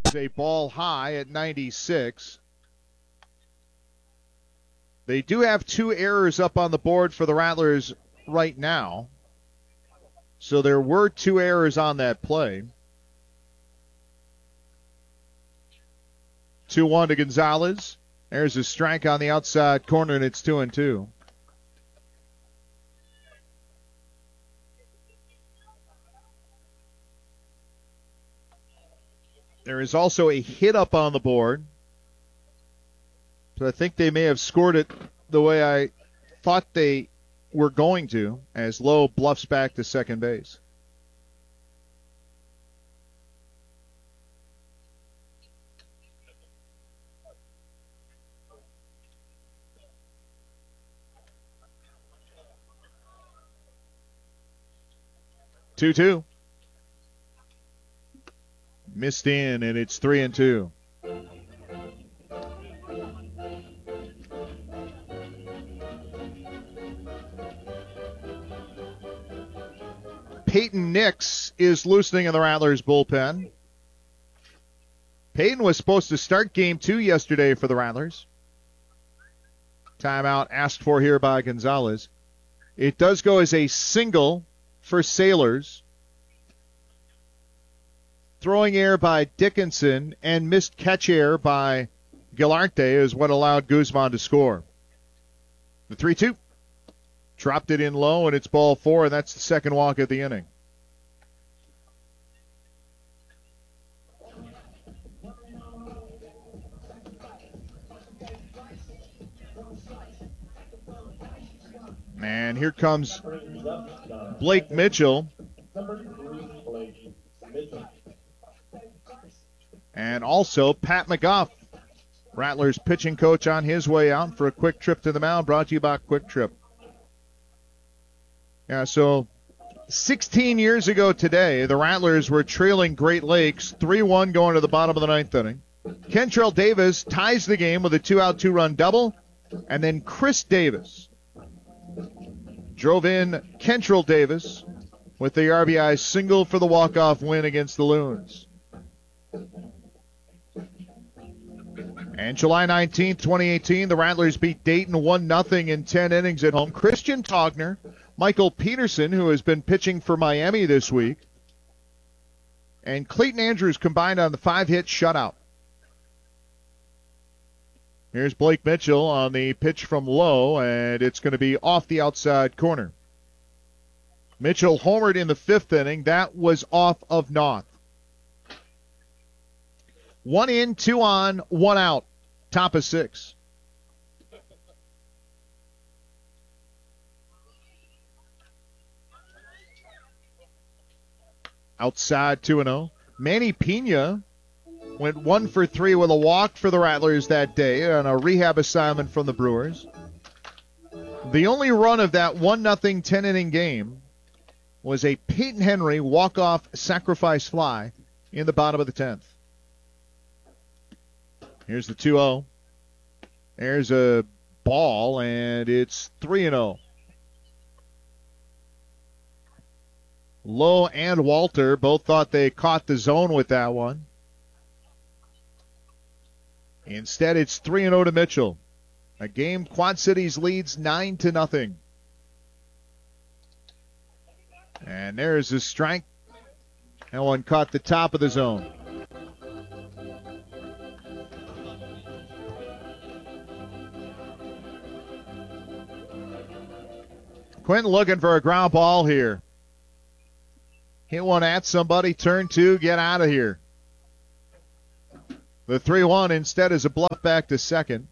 A ball high at 96. They do have 2 errors up on the board for the Rattlers right now. So there were 2 errors on that play. 2-1 to Gonzalez. There's a strike on the outside corner, and it's 2-2. There is also a hit up on the board. So I think they may have scored it the way I thought they were going to, as Lowe bluffs back to second base. Two-two. Missed in, and it's 3-2. Peyton Nix is loosening in the Rattlers bullpen. Peyton was supposed to start game 2 yesterday for the Rattlers. Timeout asked for here by Gonzalez. It does go as a single for Sailors. Throwing error by Dickinson and missed catch error by Gilarte is what allowed Guzman to score. The 3-2. Dropped it in low, and it's ball 4, and that's the second walk of the inning. And here comes Blake Mitchell. And also Pat McGough, Rattlers pitching coach, on his way out for a quick trip to the mound, brought to you by Quick Trip. Yeah, so 16 years ago today, the Rattlers were trailing Great Lakes 3-1 going to the bottom of the 9th inning. Kentrell Davis ties the game with a 2-out, 2-run double, and then Chris Davis drove in Kentrell Davis with the RBI single for the walk-off win against the Loons. And July 19th, 2018, the Rattlers beat Dayton 1-0 in 10 innings at home. Christian Togner, Michael Peterson, who has been pitching for Miami this week, and Clayton Andrews combined on the 5-hit shutout. Here's Blake Mitchell on the pitch from Lowe, and it's going to be off the outside corner. Mitchell homered in the 5th inning. That was off of Noth. 1 in, 2 on, 1 out. Top of 6. Outside 2-0. Manny Pena went 1 for 3 with a walk for the Rattlers that day on a rehab assignment from the Brewers. The only run of that 1-0 10-inning game was a Peyton Henry walk-off sacrifice fly in the bottom of the 10th. Here's the 2-0. There's a ball, and it's 3-0. Lowe and Walter both thought they caught the zone with that one. Instead, it's 3-0 to Mitchell. A game Quad Cities leads 9-0. And there's a strike. That one caught the top of the zone. Quentin looking for a ground ball here. Hit one at somebody, turn 2, get out of here. The 3-1 instead is a bluff back to second.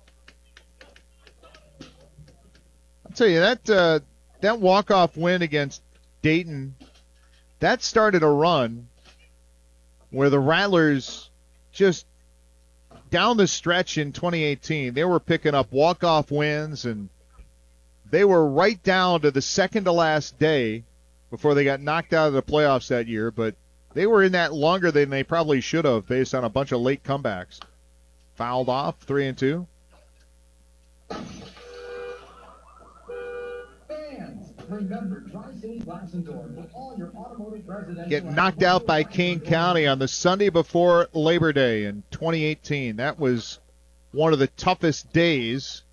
I'll tell you, that walk-off win against Dayton, that started a run where the Rattlers just down the stretch in 2018, they were picking up walk-off wins, and they were right down to the second to last day before they got knocked out of the playoffs that year, but they were in that longer than they probably should have based on a bunch of late comebacks. Fouled off, 3-2. Fans, remember, try get knocked out by Kane County on the Sunday before Labor Day in 2018. That was one of the toughest days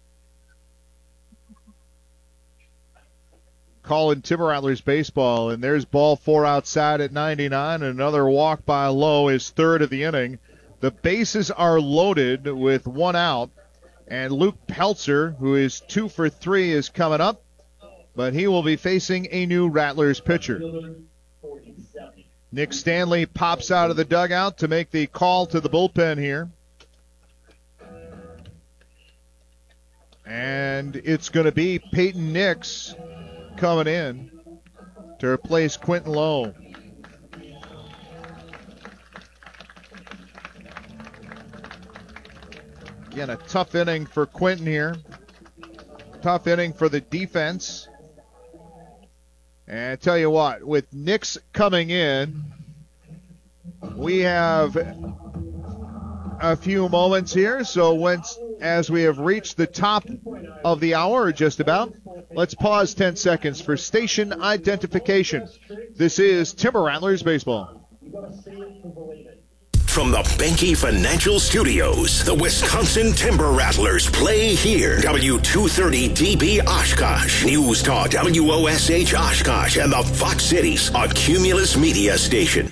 calling Timber Rattlers baseball. And there's ball 4 outside at 99, and another walk by Lowe is third of the inning. The bases are loaded with 1 out, and Luke Peltzer, who is 2 for 3, is coming up, but he will be facing a new Rattlers pitcher. Nick Stanley pops out of the dugout to make the call to the bullpen here. And it's going to be Peyton Nix coming in to replace Quentin Lowe. Again, a tough inning for Quentin here. Tough inning for the defense. And I tell you what, with Nix coming in, we have a few moments here. So as we have reached the top of the hour, or just about, let's pause 10 seconds for station identification. This is Timber Rattlers Baseball. From the Benke Financial Studios, the Wisconsin Timber Rattlers play here. W230DB Oshkosh, News Talk WOSH Oshkosh, and the Fox Cities, a Cumulus Media station.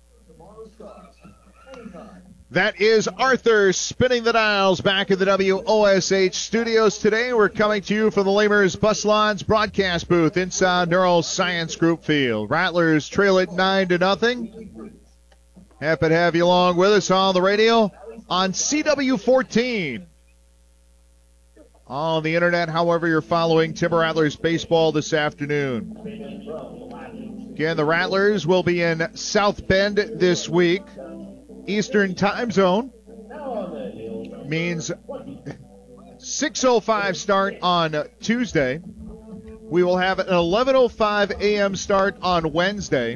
That is Arthur spinning the dials back at the WOSH studios today. We're coming to you from the Lamers Bus Lines broadcast booth inside Neuroscience Group Field. Rattlers trail it 9-0. Happy to have you along with us on the radio on CW14. On the internet, however you're following Timber Rattlers baseball this afternoon. Again, the Rattlers will be in South Bend this week. Eastern time zone means 6:05 start on Tuesday. We will have an 11:05 a.m. start on Wednesday.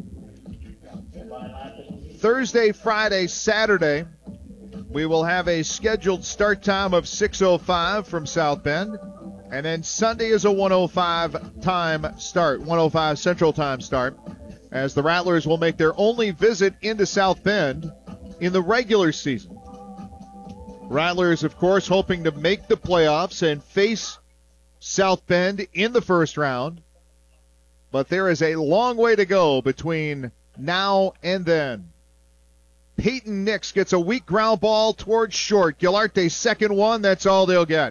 Thursday, Friday, Saturday, we will have a scheduled start time of 6:05 from South Bend. And then Sunday is a 1:05 time start, 1:05 Central Time start, as the Rattlers will make their only visit into South Bend in the regular season. Rattlers, of course, hoping to make the playoffs and face South Bend in the first round. But there is a long way to go between now and then. Peyton Nix gets a weak ground ball towards short. Gilarte second one, that's all they'll get.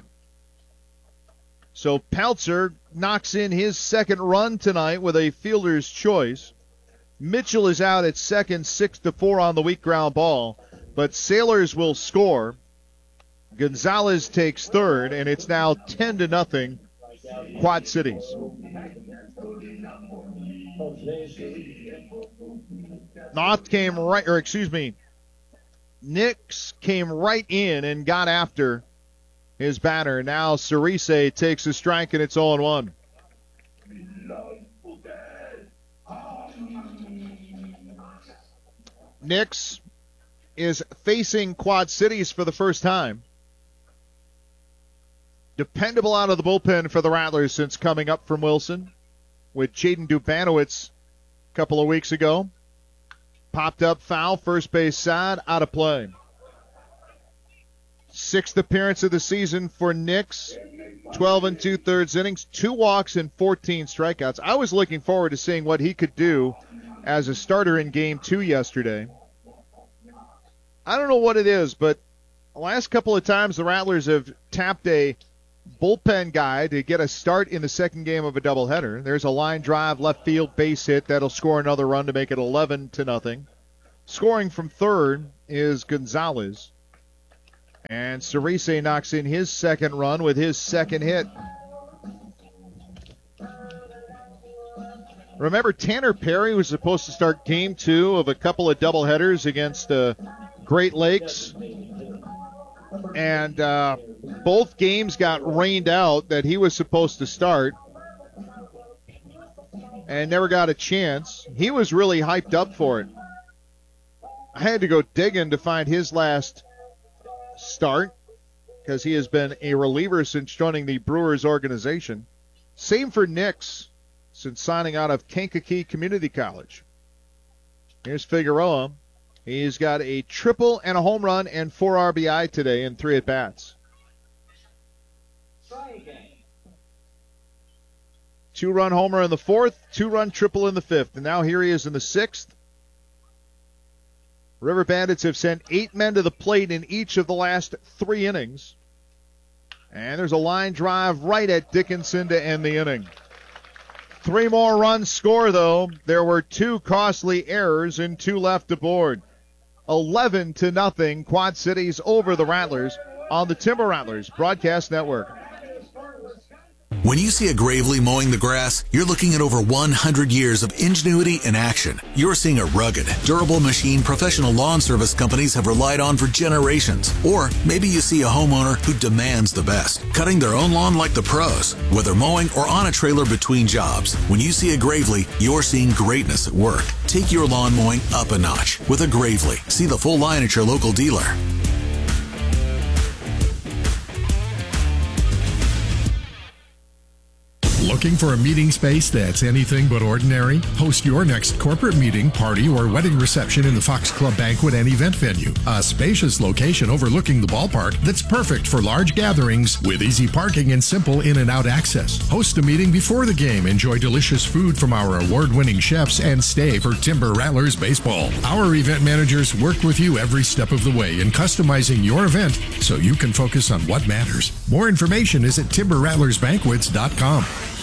So Peltzer knocks in his second run tonight with a fielder's choice. Mitchell is out at second, 6-4 on the weak ground ball. But Sailors will score. Gonzalez takes third, and it's now 10-0 Quad Cities. Nix came right in and got after his batter. Now Cerise takes a strike, and it's 0-1. Nix is facing Quad Cities for the first time. Dependable out of the bullpen for the Rattlers since coming up from Wilson with Jaden Dubanowitz a couple of weeks ago. Popped up foul, first base side, out of play. 6th appearance of the season for Nix. 12 2/3 innings, 2 walks and 14 strikeouts. I was looking forward to seeing what he could do as a starter in Game 2 yesterday. I don't know what it is, but the last couple of times the Rattlers have tapped a bullpen guy to get a start in the second game of a doubleheader. There's a line drive, left field base hit that'll score another run to make it 11-0. Scoring from third is Gonzalez. And Cerise knocks in his second run with his second hit. Remember, Tanner Perry was supposed to start Game 2 of a couple of doubleheaders against Great Lakes. And both games got rained out that he was supposed to start and never got a chance. He was really hyped up for it. I had to go digging to find his last start because he has been a reliever since joining the Brewers organization. Same for Nix. since signing out of Kankakee Community College. Here's Figueroa. He's got a triple and a home run and 4 RBI today in 3 at-bats. 2-run homer in the 4th, 2-run triple in the 5th, and now here he is in the 6th. River Bandits have sent 8 men to the plate in each of the last 3 innings. And there's a line drive right at Dickinson to end the inning. 3 more runs score, though. There were 2 costly errors and 2 left aboard. 11-0, Quad Cities over the Rattlers on the Timber Rattlers Broadcast Network. When you see a Gravely mowing the grass, you're looking at over 100 years of ingenuity in action. You're seeing a rugged, durable machine professional lawn service companies have relied on for generations. Or maybe you see a homeowner who demands the best, cutting their own lawn like the pros, whether mowing or on a trailer between jobs. When you see a Gravely, you're seeing greatness at work. Take your lawn mowing up a notch with a Gravely. See the full line at your local dealer. Looking for a meeting space that's anything but ordinary? Host your next corporate meeting, party, or wedding reception in the Fox Club Banquet and Event Venue. A spacious location overlooking the ballpark that's perfect for large gatherings with easy parking and simple in and out access. Host a meeting before the game, enjoy delicious food from our award-winning chefs, and stay for Timber Rattlers baseball. Our event managers work with you every step of the way in customizing your event so you can focus on what matters. More information is at timberrattlersbanquets.com.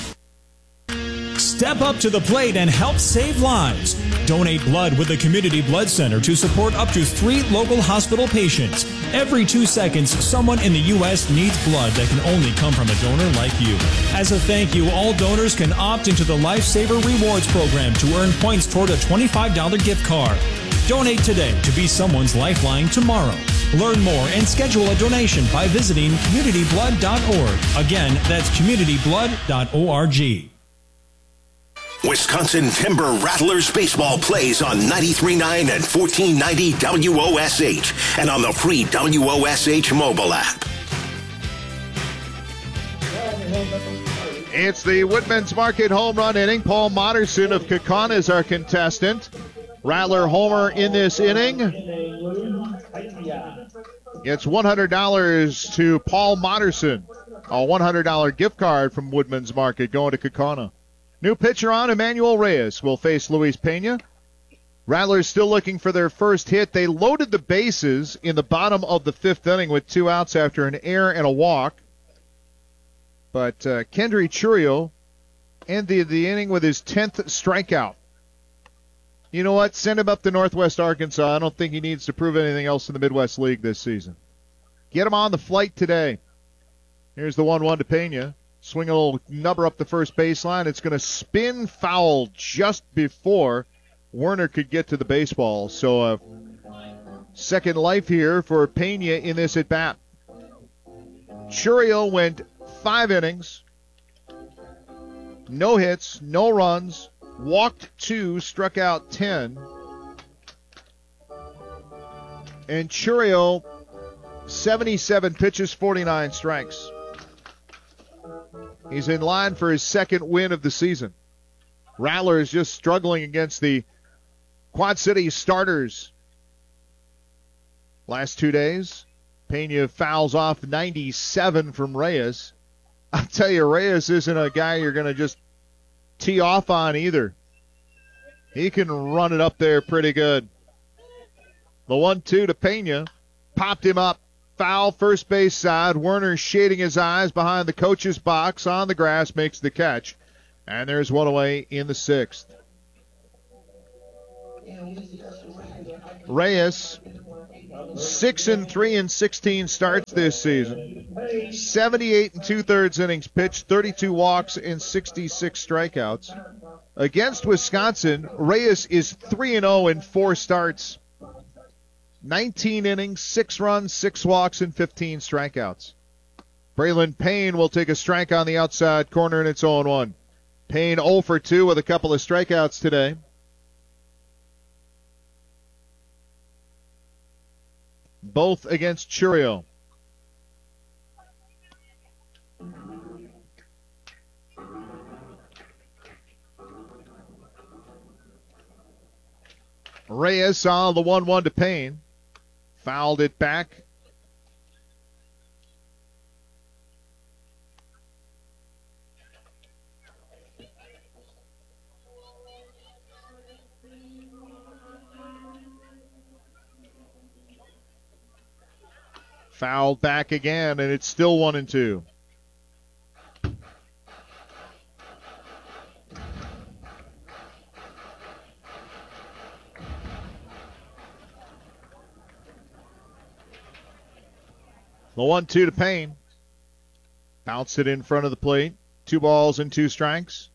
Step up to the plate and help save lives. Donate blood with the Community Blood Center to support up to 3 local hospital patients. Every 2 seconds, someone in the U.S. needs blood that can only come from a donor like you. As a thank you, all donors can opt into the Lifesaver Rewards program to earn points toward a $25 gift card. Donate today to be someone's lifeline tomorrow. Learn more and schedule a donation by visiting communityblood.org. Again, that's communityblood.org. Wisconsin Timber Rattlers baseball plays on 93.9 and 1490 WOSH and on the free WOSH mobile app. It's the Woodman's Market home run inning. Paul Moderson of Kaukauna is our contestant. Rattler homer in this inning. It's $100 to Paul Moderson. A $100 gift card from Woodman's Market going to Kaukauna. New pitcher on, Emmanuel Reyes will face Luis Pena. Rattlers still looking for their first hit. They loaded the bases in the bottom of the 5th inning with 2 outs after an error and a walk. But Kendry Churio ended the inning with his 10th strikeout. You know what? Send him up to Northwest Arkansas. I don't think he needs to prove anything else in the Midwest League this season. Get him on the flight today. Here's the 1-1 to Pena. Swing a little number up the first baseline. It's going to spin foul just before Werner could get to the baseball. So second life here for Pena in this at-bat. Churio went 5 innings. No hits, no runs. Walked 2, struck out 10. And Churio, 77 pitches, 49 strikes. He's in line for his second win of the season. Rattler is just struggling against the Quad City starters. Last 2 days, Pena fouls off 97 from Reyes. I'll tell you, Reyes isn't a guy you're going to just tee off on either. He can run it up there pretty good. The 1-2 to Pena. Popped him up. Foul first base side. Werner shading his eyes behind the coach's box on the grass, makes the catch. And there's one away in the 6th. Reyes, 6-3 in 16 starts this season. 78 2/3 innings pitched, 32 walks, and 66 strikeouts. Against Wisconsin, Reyes is 3-0 in 4 starts. 19 innings, 6 runs, 6 walks, and 15 strikeouts. Braylon Payne will take a strike on the outside corner, and it's 0-1. Payne 0 for 2 with a couple of strikeouts today. Both against Churio. Reyes saw the 1-1 to Payne. Fouled it back. Fouled back again, and it's still 1-2. The 1-2 to Payne. Bounced it in front of the plate. 2 balls and 2 strikes.